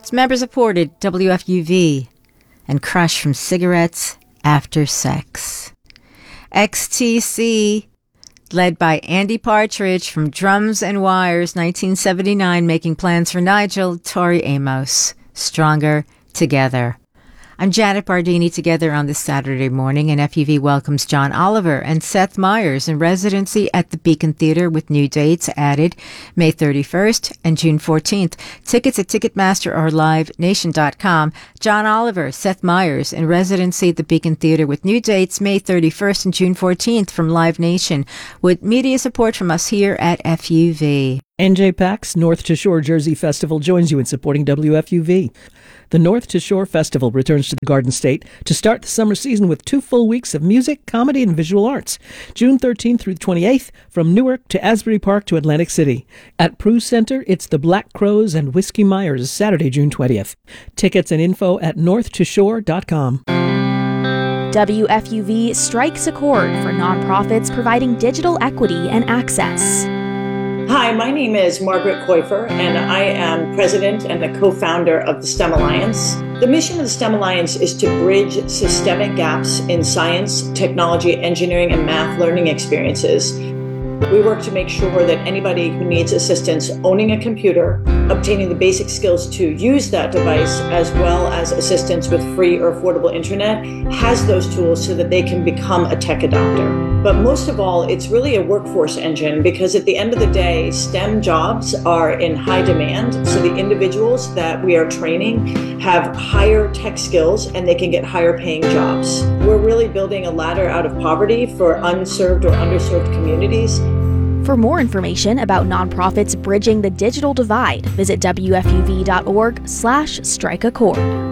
It's member-supported WFUV and Crush from Cigarettes After Sex. XTC, led by Andy Partridge from Drums and Wires, 1979, making plans for Nigel, Tori Amos. Stronger Together. I'm Janet Bardini. Together on this Saturday morning, and FUV welcomes John Oliver and Seth Meyers in residency at the Beacon Theater with new dates added May 31st and June 14th. Tickets at Ticketmaster or LiveNation.com. John Oliver, Seth Meyers in residency at the Beacon Theater with new dates May 31st and June 14th from Live Nation, with media support from us here at FUV. NJ PAX North to Shore Jersey Festival joins you in supporting WFUV. The North to Shore Festival returns to the Garden State to start the summer season with 2 full weeks of music, comedy, and visual arts. June 13th through the 28th, from Newark to Asbury Park to Atlantic City. At Prue Center, it's the Black Crows and Whiskey Myers, Saturday, June 20th. Tickets and info at northtoshore.com. WFUV strikes a chord for nonprofits providing digital equity and access. Hi, my name is Margaret Koifer, and I am president and the co-founder of the STEM Alliance. The mission of the STEM Alliance is to bridge systemic gaps in science, technology, engineering, and math learning experiences. We work to make sure that anybody who needs assistance owning a computer, obtaining the basic skills to use that device, as well as assistance with free or affordable internet, has those tools so that they can become a tech adopter. But most of all, it's really a workforce engine, because at the end of the day, STEM jobs are in high demand. So the individuals that we are training have higher tech skills and they can get higher paying jobs. We're really building a ladder out of poverty for unserved or underserved communities. For more information about nonprofits bridging the digital divide, visit WFUV.org/strikeachord.